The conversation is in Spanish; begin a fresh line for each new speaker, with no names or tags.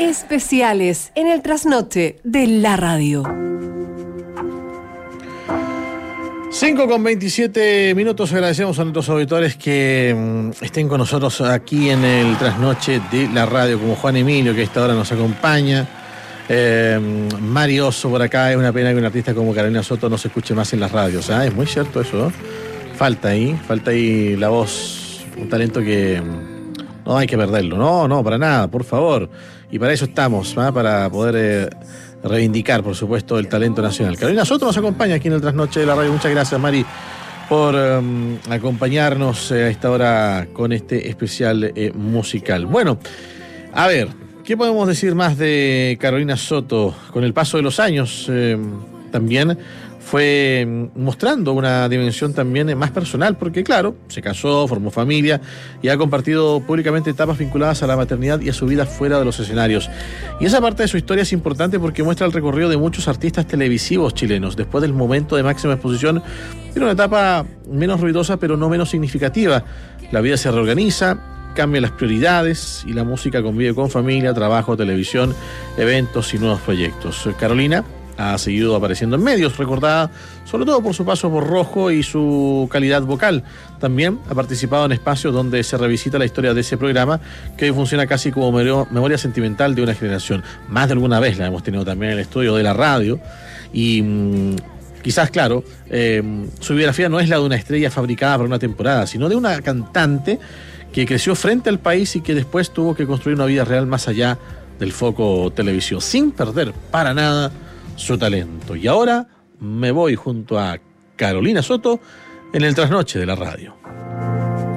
Especiales en el trasnoche de la radio.
5:27. Agradecemos a nuestros auditores que estén con nosotros aquí en el trasnoche de la radio, como Juan Emilio, que a esta hora nos acompaña. Mari Oso por acá. Es una pena que un artista como Carolina Soto no se escuche más en las radios. Es muy cierto eso, ¿no? Falta ahí la voz, un talento que no hay que perderlo. No, para nada, por favor. Y para eso estamos, para poder reivindicar, por supuesto, el talento nacional. Carolina Soto nos acompaña aquí en el trasnoche de la radio. Muchas gracias, Mari, por acompañarnos a esta hora con este especial musical. Bueno, a ver, ¿qué podemos decir más de Carolina Soto? Con el paso de los años también fue mostrando una dimensión también más personal, porque claro, se casó, formó familia y ha compartido públicamente etapas vinculadas a la maternidad y a su vida fuera de los escenarios. Y esa parte de su historia es importante porque muestra el recorrido de muchos artistas televisivos chilenos. Después del momento de máxima exposición, tiene una etapa menos ruidosa pero no menos significativa. La vida se reorganiza, cambian las prioridades y la música convive con familia, trabajo, televisión, eventos y nuevos proyectos. Carolina ha seguido apareciendo en medios, recordada sobre todo por su paso por Rojo y su calidad vocal. También ha participado en espacios donde se revisita la historia de ese programa, que hoy funciona casi como memoria sentimental de una generación. Más de alguna vez la hemos tenido también en el estudio de la radio. Y quizás, claro, su biografía no es la de una estrella fabricada para una temporada, sino de una cantante que creció frente al país y que después tuvo que construir una vida real más allá del foco televisivo, sin perder para nada su talento. Y ahora me voy junto a Carolina Soto en el trasnoche de la radio.